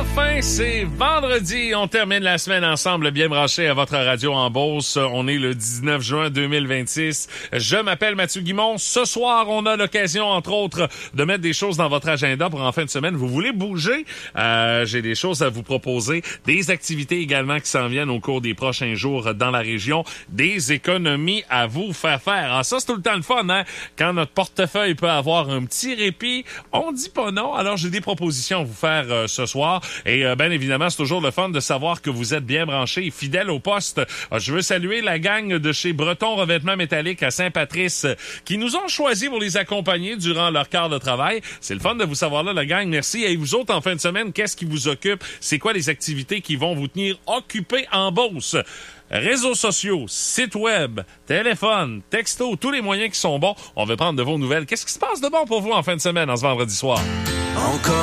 Enfin, c'est vendredi. On termine la semaine ensemble, bien branché à votre radio en Beauce. On est le 19 juin 2026. Je m'appelle Mathieu Guimond. Ce soir, on a l'occasion, entre autres, de mettre des choses dans votre agenda pour en fin de semaine. Vous voulez bouger? J'ai des choses à vous proposer. Des activités également qui s'en viennent au cours des prochains jours dans la région. Des économies à vous faire faire. Ah, ça, c'est tout le temps le fun, hein? Quand notre portefeuille peut avoir un petit répit, on dit pas non. Alors, j'ai des propositions à vous faire ce soir. Et bien évidemment, c'est toujours le fun de savoir que vous êtes bien branchés et fidèles au poste. Je veux saluer la gang de chez Breton Revêtement Métallique à Saint-Patrice qui nous ont choisis pour les accompagner durant leur quart de travail. C'est le fun de vous savoir là, la gang. Merci. Et vous autres, en fin de semaine, qu'est-ce qui vous occupe? C'est quoi les activités qui vont vous tenir occupés en Beauce? Réseaux sociaux, sites web, téléphone, texto, tous les moyens qui sont bons. On veut prendre de vos nouvelles. Qu'est-ce qui se passe de bon pour vous en fin de semaine, en ce vendredi soir? Encore